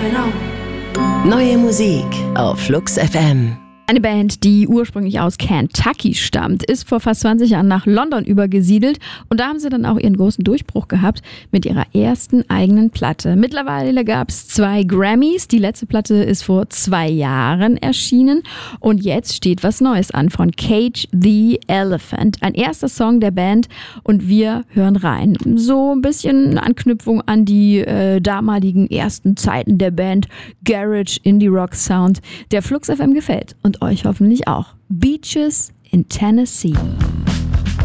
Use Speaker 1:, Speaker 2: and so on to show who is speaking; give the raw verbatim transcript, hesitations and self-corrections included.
Speaker 1: Neue Musik auf Flux F M.
Speaker 2: Eine Band, die ursprünglich aus Kentucky stammt, ist vor fast zwanzig Jahren nach London übergesiedelt und da haben sie dann auch ihren großen Durchbruch gehabt mit ihrer ersten eigenen Platte. Mittlerweile gab es zwei Grammys, die letzte Platte ist vor zwei Jahren erschienen und jetzt steht was Neues an von Cage the Elephant, ein erster Song der Band und wir hören rein. So ein bisschen Anknüpfung an die äh, damaligen ersten Zeiten der Band, Garage, Indie Rock Sound, der Flux F M gefällt und euch hoffentlich auch. Beaches in Tennessee.